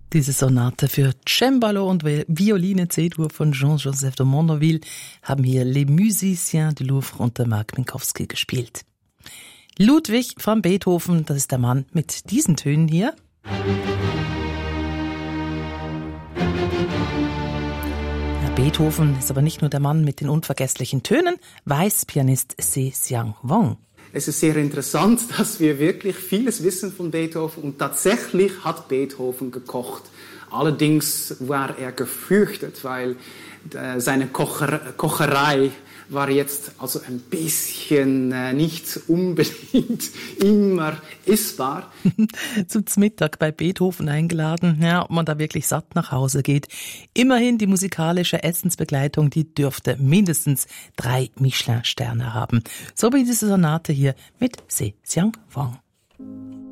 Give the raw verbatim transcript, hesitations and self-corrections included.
Diese Sonate für Cembalo und Violine C-Dur von Jean-Joseph de Mondorville haben hier Les Musiciens du Louvre unter Mark Minkowski gespielt. Ludwig van Beethoven, das ist der Mann mit diesen Tönen hier. Herr Beethoven ist aber nicht nur der Mann mit den unvergesslichen Tönen, weiß Pianist Se Xiang Wang. Es ist sehr interessant, dass wir wirklich vieles wissen von Beethoven und tatsächlich hat Beethoven gekocht. Allerdings war er gefürchtet, weil äh, seine Kocher- Kocherei war jetzt also ein bisschen äh, nicht unbedingt immer essbar. Zum Mittag bei Beethoven eingeladen, ja, ob man da wirklich satt nach Hause geht. Immerhin die musikalische Essensbegleitung, die dürfte mindestens drei Michelin-Sterne haben. So wie diese Sonate hier mit Se Xiang Wang.